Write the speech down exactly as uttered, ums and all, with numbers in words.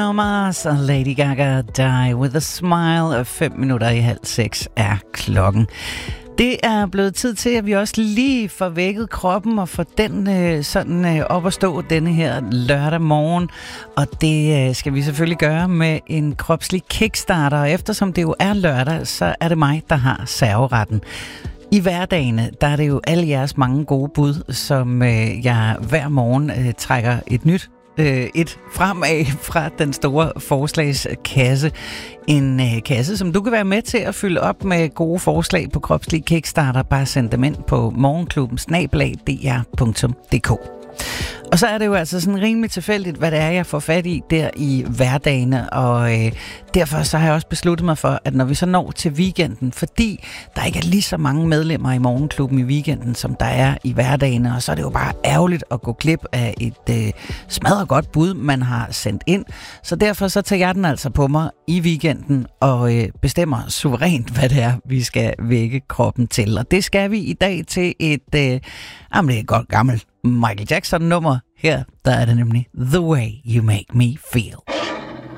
Bruno Mars og Lady Gaga, Die With A Smile, og fem minutter i halv seks er klokken. Det er blevet tid til, at vi også lige får vækket kroppen og får den øh, sådan øh, op at stå denne her lørdag morgen. Og det øh, skal vi selvfølgelig gøre med en kropslig kickstarter. Og eftersom det jo er lørdag, så er det mig, der har serveretten. I hverdagene, der er det jo alle jeres mange gode bud, som øh, jeg hver morgen øh, trækker et nyt et fremad fra den store forslagskasse. En øh, kasse, som du kan være med til at fylde op med gode forslag på kropslig kickstarter. Bare send dem ind på morgenklubben snabel-a d r punktum d k. Og så er det jo altså sådan rimelig tilfældigt, hvad det er, jeg får fat i der i hverdagene, og øh, derfor så har jeg også besluttet mig for, at når vi så når til weekenden, fordi der ikke er lige så mange medlemmer i morgenklubben i weekenden, som der er i hverdagene, og så er det jo bare ærgerligt at gå glip af et øh, smadret godt bud, man har sendt ind. Så derfor så tager jeg den altså på mig i weekenden og øh, bestemmer suverænt, hvad det er, vi skal vække kroppen til. Og det skal vi i dag til et, øh, jamen det er et godt gammelt Michael Jackson nummer. Her, der er det nemlig The Way You Make Me Feel.